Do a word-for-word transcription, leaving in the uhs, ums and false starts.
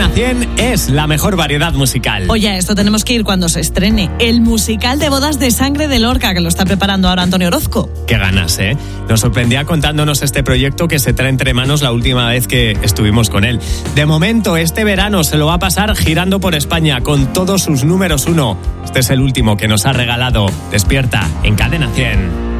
Cadena cien es la mejor variedad musical. Oye, a esto tenemos que ir cuando se estrene el musical de bodas de Sangre de Lorca, que lo está preparando ahora Antonio Orozco. Qué ganas, ¿eh? Nos sorprendía contándonos este proyecto que se trae entre manos la última vez que estuvimos con él. De momento, este verano se lo va a pasar girando por España con todos sus números uno. Este es el último que nos ha regalado Despierta en Cadena cien.